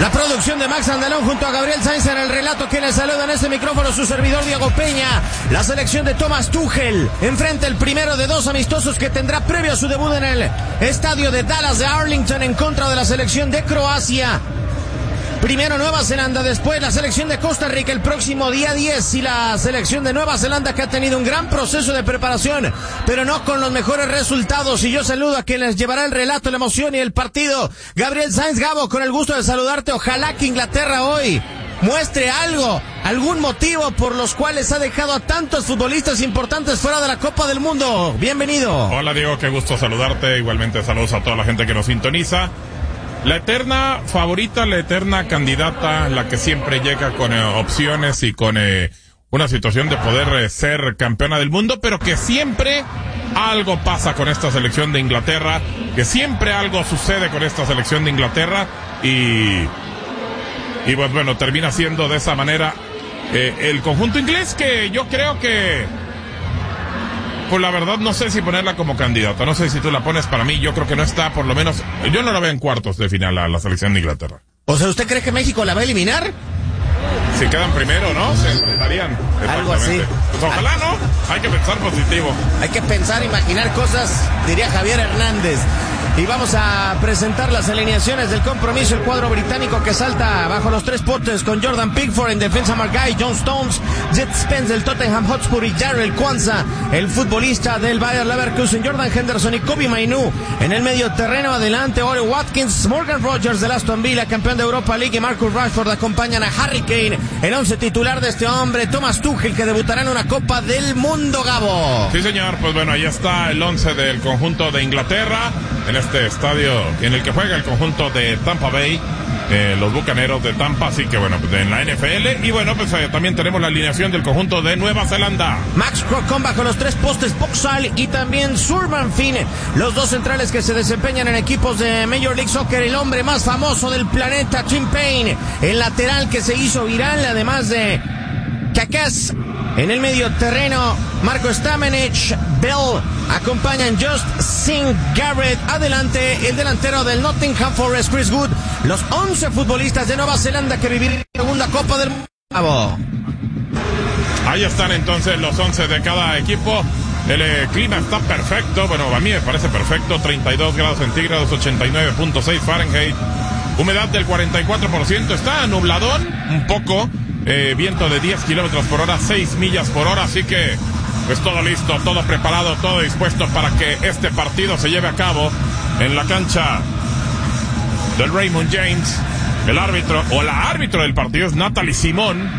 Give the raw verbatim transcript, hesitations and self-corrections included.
La producción de Max Andalón junto a Gabriel Sainz en el relato, que les saluda en este micrófono su servidor Diego Peña. La selección de Thomas Tuchel enfrenta el primero de dos amistosos que tendrá previo a su debut en el estadio de Dallas de Arlington en contra de la selección de Croacia. Primero Nueva Zelanda, después la selección de Costa Rica el próximo día diez y la selección de Nueva Zelanda, que ha tenido un gran proceso de preparación, pero no con los mejores resultados. Y yo saludo a quien les llevará el relato, la emoción y el partido. Gabriel Sainz. Gabo, con el gusto de saludarte. Ojalá que Inglaterra hoy muestre algo, algún motivo por los cuales ha dejado a tantos futbolistas importantes fuera de la Copa del Mundo. Bienvenido. Hola Diego, qué gusto saludarte. Igualmente saludos a toda la gente que nos sintoniza. La eterna favorita, la eterna candidata, la que siempre llega con eh, opciones y con eh, una situación de poder eh, ser campeona del mundo, pero que siempre algo pasa con esta selección de Inglaterra, que siempre algo sucede con esta selección de Inglaterra y, y pues bueno, termina siendo de esa manera eh, el conjunto inglés, que yo creo que... Pues la verdad no sé si ponerla como candidata, no sé si tú la pones. Para mí yo creo que no está, por lo menos, yo no la veo en cuartos de final a la selección de Inglaterra. O sea, ¿usted cree que México la va a eliminar? Si quedan primero, ¿no? Se enfrentarían. Algo así. Pues ojalá, ¿no? Hay que pensar positivo. Hay que pensar, imaginar cosas, diría Javier Hernández. Y vamos a presentar las alineaciones del compromiso. El cuadro británico que salta bajo los tres potes con Jordan Pickford en defensa, Marguerite, John Stones, Jet Spence del Tottenham Hotspur y Jarrell Kwanzaa, el futbolista del Bayer Leverkusen, Jordan Henderson y Kobbie Mainoo. En el medio terreno adelante, Ore Watkins, Morgan Rogers del Aston Villa, campeón de Europa League, y Marcus Rashford acompañan a Harry Kane. El once titular de este hombre, Thomas Tuchel, que debutará en una Copa del Mundo, Gabo. Sí, señor. Pues bueno, ahí está el once del conjunto de Inglaterra en este estadio en el que juega el conjunto de Tampa Bay, eh, los Bucaneros de Tampa. Así que bueno, pues en la N F L. Y bueno, pues eh, también tenemos la alineación del conjunto de Nueva Zelanda. Max Crocombe bajo los tres postes, Boxall y también Surman Finn, los dos centrales que se desempeñan en equipos de Major League Soccer. El hombre más famoso del planeta, Tim Payne, el lateral que se hizo viral, además de Kakas. En el medio terreno, Marco Stamenich, Bell, acompañan Just Singh Garrett. Adelante, el delantero del Nottingham Forest, Chris Wood. Los once futbolistas de Nueva Zelanda que vivirán la segunda Copa del Mundo. Ahí están entonces los once de cada equipo. El eh, clima está perfecto, bueno, a mí me parece perfecto. treinta y dos grados centígrados, ochenta y nueve punto seis Fahrenheit. Humedad del cuarenta y cuatro por ciento. Está nubladón, un poco. Eh, viento de diez kilómetros por hora, seis millas por hora, así que pues todo listo, todo preparado, todo dispuesto para que este partido se lleve a cabo en la cancha del Raymond James. El árbitro o la árbitro del partido es Natalie Simón.